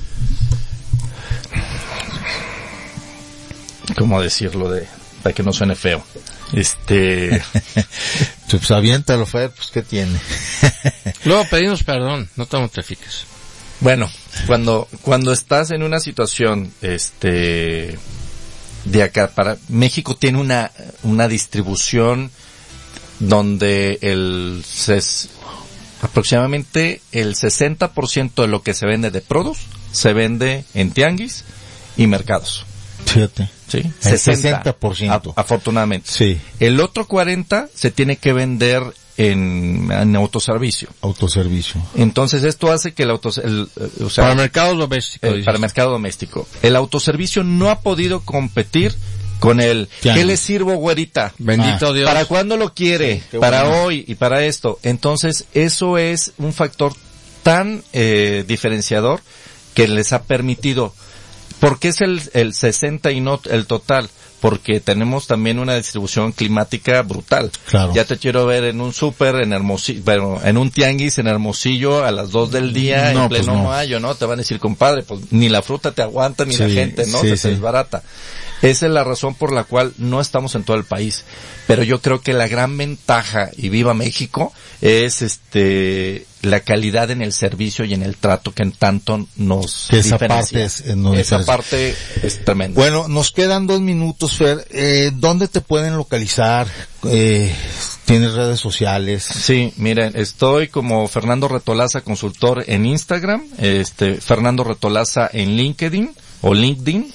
¿cómo decirlo para que no suene feo? Pues aviéntalo, Fer, pues ¿qué tiene? Luego pedimos perdón, no te mortifiques. Bueno, cuando estás en una situación, de acá para México tiene una distribución donde aproximadamente el 60% de lo que se vende de produce se vende en tianguis y mercados. Fíjate. Sí, el 60%. Afortunadamente. Sí. El otro 40% se tiene que vender en autoservicio. Entonces esto hace que para mercado doméstico. Para mercado doméstico. El autoservicio no ha podido competir con ¿qué le sirvo, güerita? Bendito Dios. ¿Para cuándo lo quiere? Para hoy y para esto. Entonces, eso es un factor tan diferenciador que les ha permitido. ¿Por qué es el 60 y no el total? Porque tenemos también una distribución climática brutal. Claro. Ya te quiero ver en un súper en Hermosillo, en un tianguis en Hermosillo a las 2 del día en pleno mayo, ¿no? Te van a decir, compadre, pues ni la fruta te aguanta ni la gente, ¿no? Se desbarata. Esa es la razón por la cual no estamos en todo el país. Pero yo creo que la gran ventaja, y viva México, es la calidad en el servicio y en el trato que en tanto nos diferencia. Esa parte es tremenda. Bueno, nos quedan 2 minutos, Fer. ¿Dónde te pueden localizar? ¿Tienes redes sociales? Sí, miren, estoy como Fernando Retolaza Consultor en Instagram, Fernando Retolaza en LinkedIn o LinkedIn.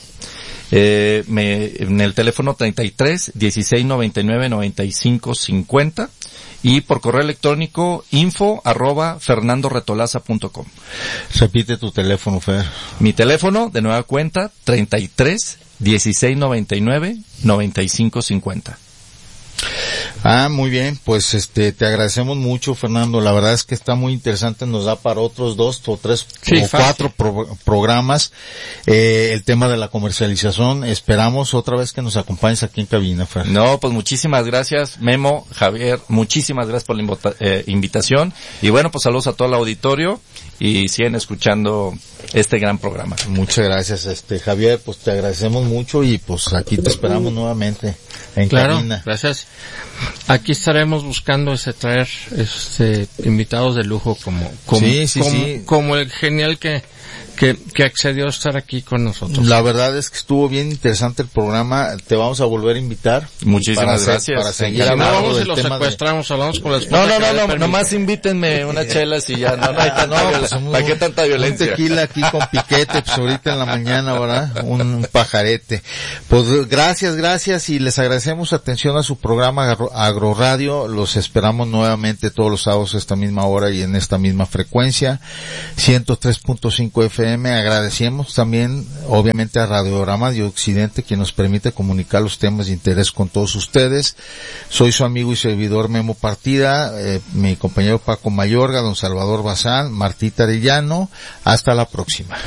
En el teléfono 33 16 99 95 50 y por correo electrónico info@fernandoretolaza.com. Repite tu teléfono, Fer. Mi teléfono, de nueva cuenta, 33 16 99 95 50. Muy bien, pues te agradecemos mucho, Fernando. La verdad es que está muy interesante, nos da para otros 2 o 3 o 4 programas el tema de la comercialización. Esperamos otra vez que nos acompañes aquí en cabina, Fer. No, pues muchísimas gracias, Memo, Javier, muchísimas gracias por la invitación. Y bueno, pues saludos a todo el auditorio y siguen escuchando este gran programa. Muchas gracias, Javier, pues te agradecemos mucho y pues aquí te esperamos nuevamente en cabina. Gracias. Aquí estaremos buscando traer invitados de lujo como el genial que accedió a estar aquí con nosotros. La verdad es que estuvo bien interesante el programa. Te vamos a volver a invitar. Muchísimas gracias. Para seguir hablando hablando del tema hablamos con la esposa. No, nomás invítenme unas chelas y ya. ¿Para qué tanta violencia? Un tequila aquí con piquete, pues ahorita en la mañana, ¿verdad? Un pajarete. Pues gracias y les agradecemos su atención a su programa Agroradio. Los esperamos nuevamente todos los sábados a esta misma hora y en esta misma frecuencia. 103.5 FM. Agradecemos también, obviamente, a Radiograma de Occidente, quien nos permite comunicar los temas de interés con todos ustedes. Soy su amigo y servidor Memo Partida, mi compañero Paco Mayorga, don Salvador Bazán, Martita Arellano. Hasta la próxima.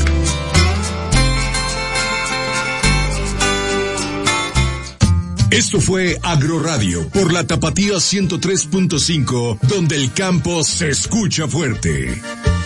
Esto fue Agroradio por la Tapatía 103.5, donde el campo se escucha fuerte.